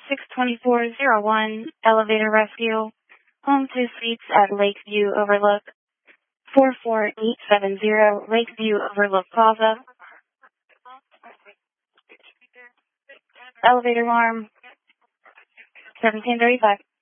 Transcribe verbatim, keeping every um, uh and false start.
six two four zero one, elevator rescue, home two suites at Lakeview Overlook, four four eight seven zero, Lakeview Overlook Plaza. Elevator alarm, seventeen thirty-five.